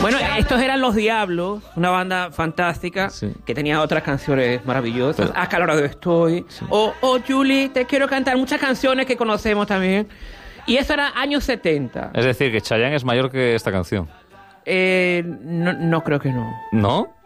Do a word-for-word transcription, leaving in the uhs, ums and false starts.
Bueno, estos eran Los Diablos, una banda fantástica Sí. que tenía otras canciones maravillosas. Pero- Acalorado estoy. Sí. O Oh, Julie, te quiero cantar. Muchas canciones que conocemos también. Y eso era años setenta. Es decir, que Chayanne es mayor que esta canción. Eh, no, no creo que no. ¿No?